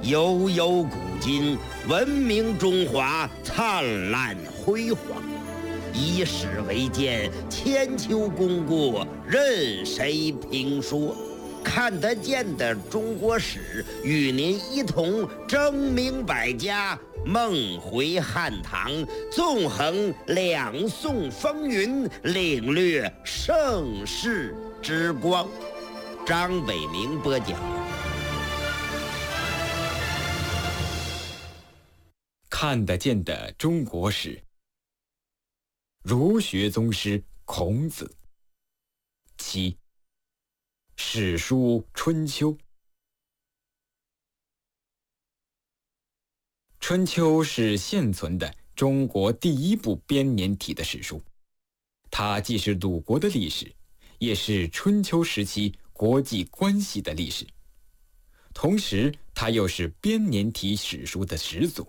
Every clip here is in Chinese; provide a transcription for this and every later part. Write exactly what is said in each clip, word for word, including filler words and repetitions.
悠悠古今，文明中华灿烂辉煌。以史为鉴，千秋功过任谁评说。看得见的中国史，与您一同争明百家，梦回汉唐，纵横两宋风云，领略盛世之光。张北明播讲。 看得见的中国史，儒学宗师孔子。七，史书春秋。春秋是现存的中国第一部编年体的史书，它既是鲁国的历史，也是春秋时期国际关系的历史，同时它又是编年体史书的始祖。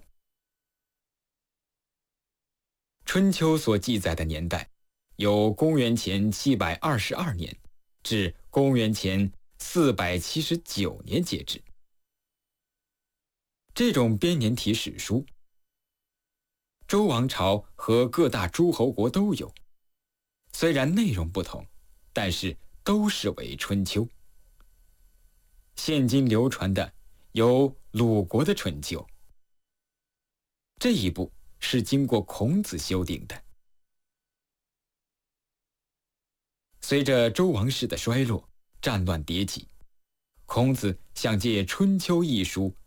春秋所记载的年代，由公元前七百二十二年至公元前四百七十九年截止。这种编年体史书，周王朝和各大诸侯国都有，虽然内容不同，但是都视为春秋。现今流传的有鲁国的春秋，这一部是经过孔子修订的。随着周王室的衰落，战乱迭起，孔子想借《春秋》一书